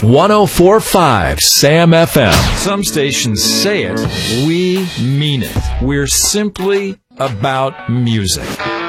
104.5 Sam FM. Some stations say it, we mean it. We're simply about music.